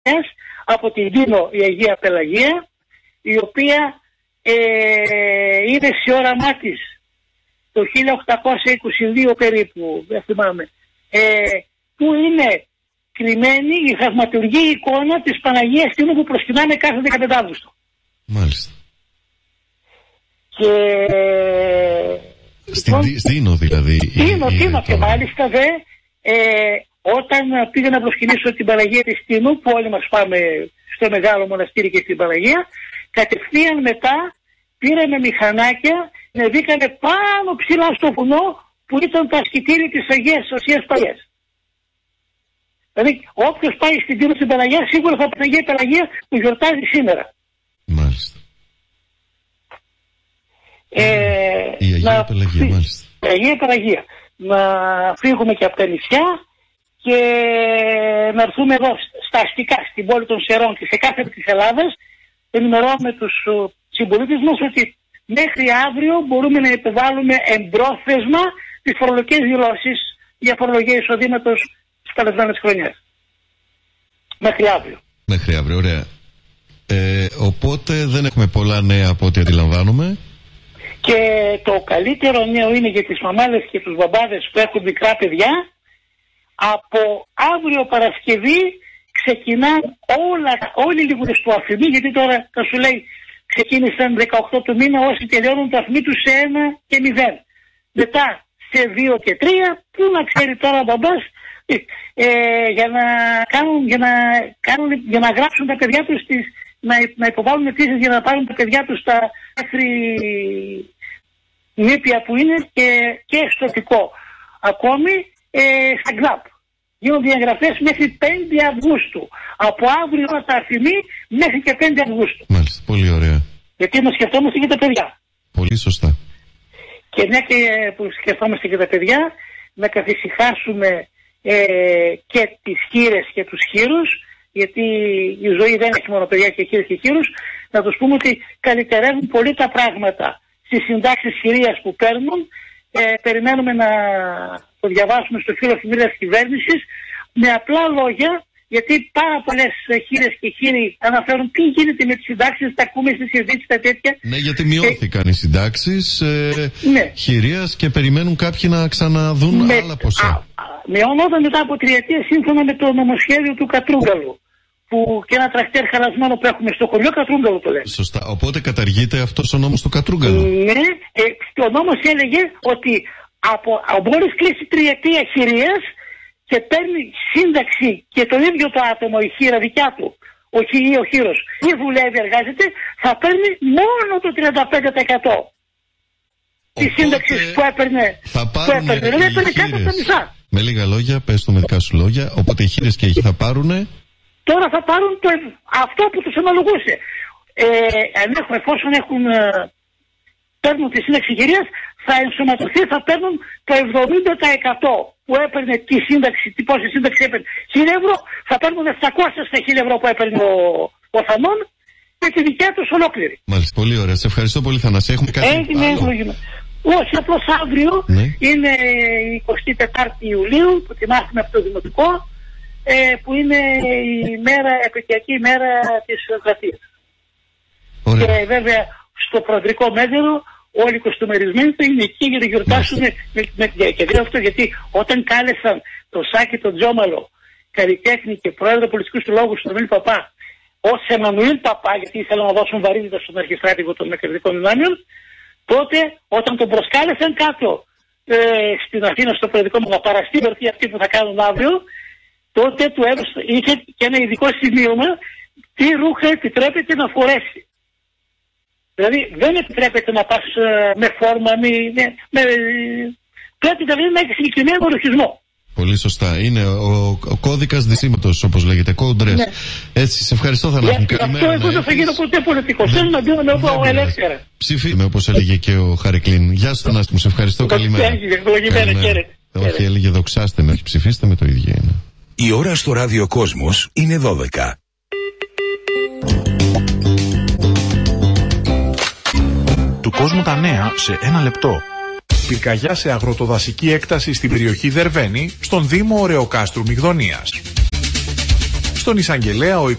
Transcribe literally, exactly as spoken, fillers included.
από την Δίνο η Αγία Πελαγία, η οποία ε, είναι σε όραμά της το χίλια οκτακόσια είκοσι δύο περίπου, δεν θυμάμαι, ε, που είναι κρυμμένη η θαυματουργή εικόνα της Παναγίας Τίνου που προσκυνάμε κάθε δεκαπέντε Αύγουστο. Μάλιστα. Και... Στην Δίνο δηλαδή. Δίνο, Δίνο και μάλιστα δε, ε, όταν πήγα να προσκυνήσω την Παναγία της Τίνου, που όλοι μας πάμε στο μεγάλο μοναστήρι και στην Παναγία, κατευθείαν μετά πήραμε μηχανάκια, ανεβήκαμε πάνω ψηλά στο βουνό που ήταν το ασκητήρι της Αγίας Οσίας Παλιές. Δηλαδή όποιος πάει στην Τίνο στην Παναγία σίγουρα θα πάει η Παναγία που γιορτάζει σήμερα. Μάλιστα. Ε, η Αγία να... Πελαγία, μάλιστα. Η Αγία Πελαγία. Να φύγουμε και από τα νησιά και να έρθουμε εδώ στα αστικά, στην πόλη των Σερών και σε κάθε της Ελλάδας. Ενημερώνουμε τους συμπολίτες μας ότι μέχρι αύριο μπορούμε να υποβάλουμε εμπρόθεσμα τις φορολογικές δηλώσεις για φορολογία εισοδήματος της καλεσμένης χρονιάς. Μέχρι αύριο. Μέχρι αύριο, ωραία. Ε, οπότε δεν έχουμε πολλά νέα από ό,τι αντιλαμβάνομαι. Και το καλύτερο νέο είναι για τις μαμάδες και τους μπαμπάδες που έχουν μικρά παιδιά. Από αύριο Παρασκευή ξεκινάνε όλα, όλοι λίγο στο αφημί, γιατί τώρα θα σου λέει ξεκίνησαν δεκαοκτώ του μήνα όσοι τελειώνουν το αφημί τους σε ένα και μηδέν. Μετά σε δύο και τρία, πού να ξέρει τώρα ο μπαμπάς, ε, ε, για, να κάνουν, για, να κάνουν, για να γράψουν τα παιδιά τους στις, να, να υποβάλουν αιτήσεις για να πάρουν τα παιδιά τους στα μέχρι νήπια που είναι και, και εξωτικό. Ακόμη ε, στα ΓκλΑΠ. Γίνονται εγγραφές μέχρι πέντε Αυγούστου. Από αύριο τα αφημί μέχρι και πέντε Αυγούστου. Μάλιστα, πολύ ωραία. Γιατί να σκεφτόμαστε και τα παιδιά. Πολύ σωστά. Και μια και που σκεφτόμαστε και τα παιδιά, να καθησυχάσουμε ε, και τις χήρες και τους χήρους, γιατί η ζωή δεν έχει μόνο παιδιά και χήρες και χήρους, να τους πούμε ότι καλυτερεύουν πολύ τα πράγματα στις συντάξεις χειρίας που παίρνουν. Ε, περιμένουμε να το διαβάσουμε στο φύλλο εφημερίδας της κυβέρνησης με απλά λόγια, γιατί πάρα πολλές χείρες και χείροι αναφέρουν τι γίνεται με τις συντάξεις, τα ακούμε στις συζήτησεις τα τέτοια. Ναι, γιατί μειώθηκαν ε, οι συντάξεις ε, ναι. χειρίας και περιμένουν κάποιοι να ξαναδούν με, άλλα ποσά. Α, μειώνονταν μετά από τριετία σύμφωνα με το νομοσχέδιο του Κατρούγκαλου. Που και ένα τρακτέρ χαλασμένο που έχουμε στο χωριό, Κατρούγκαλο το λέει. Σωστά. Οπότε καταργείται αυτός ο νόμος του Κατρούγκαλου. Ναι, ε, ο νόμος έλεγε ότι από, μόλις κλείσει τριετία χειρίας και παίρνει σύνταξη και το ίδιο το άτομο, η χείρα δικιά του, ο, ή ο χείρος, ή δουλεύει, εργάζεται, θα παίρνει μόνο το τριάντα πέντε τοις εκατό τη σύνταξη που έπαιρνε. Θα πάρουν που έπαιρνε, δηλαδή έπαιρνε κάτω από τα μισά. Με λίγα λόγια, πες το με δικά σου λόγια, οπότε οι χείρες και οι χείρες θα πάρουνε. Τώρα θα πάρουν το, αυτό που τους αναλογούσε. Ε, εφόσον έχουν, παίρνουν τη σύνταξη χειρίας, θα ενσωματωθεί, θα παίρνουν το εβδομήντα τοις εκατό που έπαιρνε τη σύνταξη, τι πόση σύνταξη έπαιρνε. χίλια ευρώ, θα παίρνουν επτακόσια στα χίλια ευρώ που έπαιρνε ο, ο Θανών και τη δικιά τους ολόκληρη. Μάλιστα, πολύ ωραία. Σε ευχαριστώ πολύ, Θανάση. Έχουμε κάτι Έγινε άλλο? Όχι, απλώς αύριο ναι. Είναι η εικοστή τετάρτη Ιουλίου που θυμάστε από το Δημοτικό. Ε, που είναι η μέρα, επαιτειακή ημέρα της Γραφείας. Και βέβαια στο προεδρικό μέγαρο όλοι οι κοστομερισμένοι θα είναι εκεί για να γιορτάσουν με, με, με, και λέω αυτό γιατί όταν κάλεσαν τον Σάκη τον Τζόμαλο, καλλιτέχνη και πρόεδρο πολιτικού συλλόγου στον Εμμανουήλ Παπά, ως Εμμανουήλ Παπά, γιατί ήθελαν να δώσουν βαρύτητα στον αρχιστράτηγο των εκρηκτικών δυνάμεων, τότε όταν τον προσκάλεσαν κάτω ε, στην Αθήνα στο προεδρικό μου να παραστεί η αυτή που θα κάνουν αύριο, τότε του έδωσε, είχε και ένα ειδικό σημείωμα τι ρούχα επιτρέπεται να φορέσει. Δηλαδή δεν επιτρέπεται να πας uh, με φόρμα, με, με, πρέπει δηλαδή να έχει συγκεκριμένο ρουχισμό. Πολύ σωστά. Είναι ο, ο κώδικας δυσήματος, όπως λέγεται, code dress. Ναι. Έτσι, σε ευχαριστώ Θανάση. Αυτό εγώ δεν θα γίνω ποτέ πολιτικός. Θέλω να μπαίνω εγώ ελεύθερα. Ψηφίσαμε, όπως έλεγε και ο Χαρικλίν. Γεια σου Θανάση μου, σε ευχαριστώ. Καλημέρα. Όχι, έλεγε δοξάστε με, ψηφίστε με, το ίδιο είναι. Η ώρα στο Ράδιο Κόσμος είναι δώδεκα. Του κόσμου τα νέα σε ένα λεπτό. Πυρκαγιά σε αγροτοδασική έκταση στην περιοχή Δερβαίνη, στον Δήμο Ωρεοκάστρου Μυγδονίας. στον εισαγγελέα ο